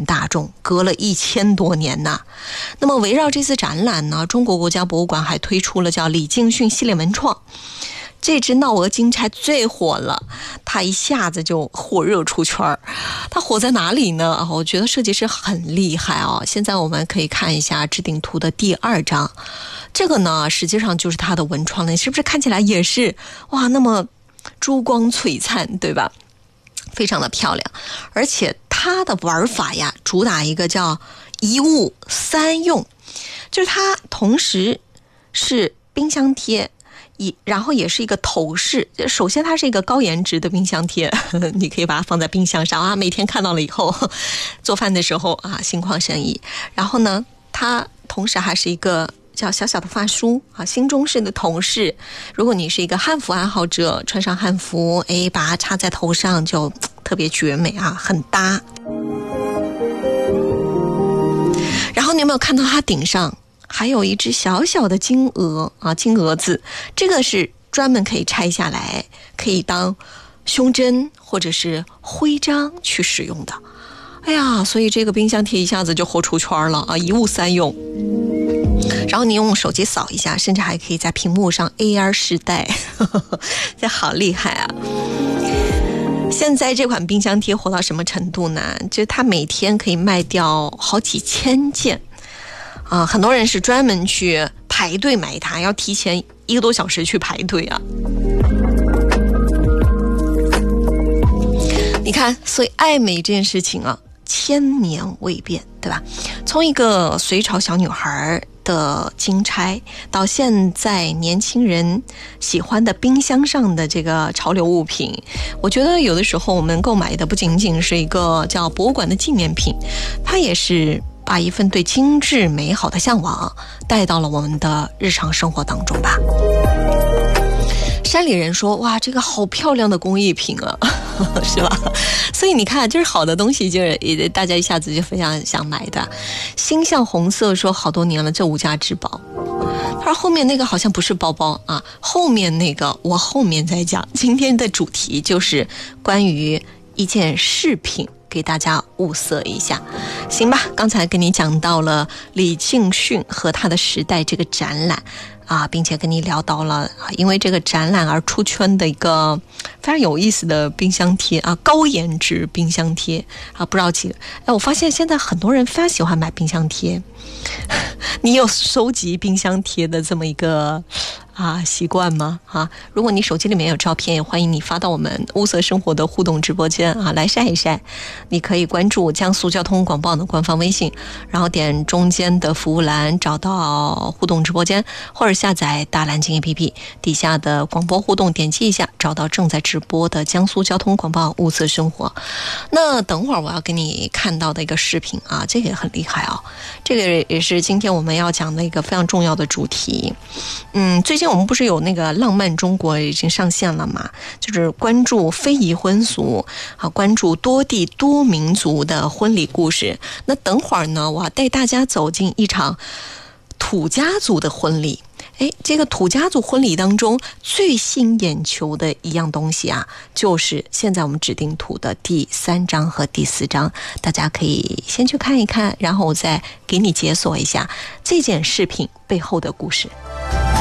现大众，隔了1000多年呐。那么围绕这次展览呢，中国国家博物馆还推出了叫李敬训系列文创。这只闹鹅金钗最火了，它一下子就火热出圈。它火在哪里呢？我觉得设计师很厉害哦。现在我们可以看一下置顶图的第2张，这个呢实际上就是它的文创了，是不是看起来也是哇那么珠光璀璨，对吧？非常的漂亮。而且它的玩法呀，主打一个叫一物三用，就是它同时是冰箱贴，然后也是一个头饰。首先它是一个高颜值的冰箱贴，你可以把它放在冰箱上啊，每天看到了以后做饭的时候啊心旷神怡。然后呢，它同时还是一个叫小小的发梳啊，新中式的头饰。如果你是一个汉服爱好者，穿上汉服，把它插在头上就特别绝美啊，很搭。然后你有没有看到它顶上还有一只小小的金鹅啊，金鹅子，这个是专门可以拆下来，可以当胸针或者是徽章去使用的。哎呀，所以这个冰箱贴一下子就火出圈了啊，一物三用。然后你用手机扫一下，甚至还可以在屏幕上 AR 时代，这好厉害啊！现在这款冰箱贴火到什么程度呢？就它每天可以卖掉好几千件。很多人是专门去排队买它，要提前1个多小时去排队啊。你看，所以爱美这件事情啊，千年未变，对吧？从一个隋朝小女孩的金钗，到现在年轻人喜欢的冰箱上的这个潮流物品，我觉得有的时候我们购买的不仅仅是一个叫博物馆的纪念品，它也是把一份对精致美好的向往带到了我们的日常生活当中吧。山里人说，哇，这个好漂亮的工艺品啊，是吧？所以你看，就是好的东西，就是大家一下子就非常想买的。星象红色说好多年了，这无价之宝。他说后面那个好像不是包包啊，后面那个我后面再讲。今天的主题就是关于一件饰品，给大家物色一下，行吧？刚才跟你讲到了李敬训和他的时代这个展览啊，并且跟你聊到了因为这个展览而出圈的一个非常有意思的冰箱贴啊，高颜值冰箱贴啊，不知道我发现现在很多人非常喜欢买冰箱贴。你有收集冰箱贴的这么一个习惯吗？如果你手机里面有照片，也欢迎你发到我们物色生活的互动直播间来晒一晒。你可以关注江苏交通广播的官方微信，然后点中间的服务栏找到互动直播间，或者下载大蓝鲸 APP 底下的广播互动，点击一下找到正在直播的江苏交通广播物色生活。那等会儿我要给你看到的一个视频这个也很厉害这个也是今天我们要讲的一个非常重要的主题。最近我们不是有那个浪漫中国已经上线了嘛，就是关注非遗婚俗关注多地多民族的婚礼故事。那等会儿呢，我要带大家走进一场土家族的婚礼。这个土家族婚礼当中最吸引眼球的一样东西就是现在我们指定图的第3张和第4张，大家可以先去看一看，然后我再给你解锁一下这件饰品背后的故事。